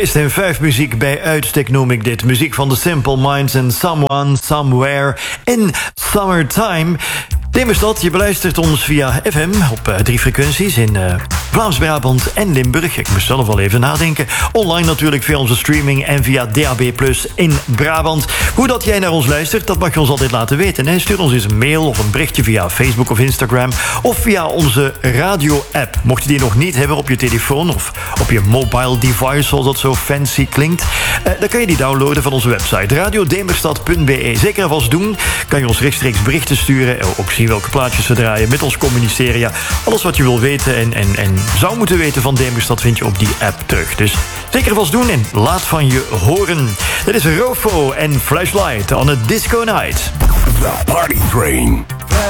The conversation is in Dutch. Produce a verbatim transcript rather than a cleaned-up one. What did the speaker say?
Feest en vijf muziek bij uitstek noem ik dit. Muziek van The Simple Minds en Someone, Somewhere in Summertime. Demerstad, je beluistert ons via F M op uh, drie frequenties in uh, Vlaams-Brabant en Limburg. Ik moest zelf al even nadenken. Online natuurlijk via onze streaming en via D A B plus in Brabant. Hoe dat jij naar ons luistert, dat mag je ons altijd laten weten. Hè? Stuur ons eens een mail of een berichtje via Facebook of Instagram of via onze radio-app. Mocht je die nog niet hebben op je telefoon of op je mobile device, zoals dat zo fancy klinkt, uh, dan kan je die downloaden van onze website radio demerstad punt b e. Zeker alvast doen. Kan je ons rechtstreeks berichten sturen, ook zien welke plaatjes we draaien, met ons communiceren. Ja, alles wat je wil weten en, en, en zou moeten weten van Demerstad vind je op die app terug. Dus zeker vast doen en laat van je horen. Dit is Rofo en Flashlight on a Disco Night. The Party Train.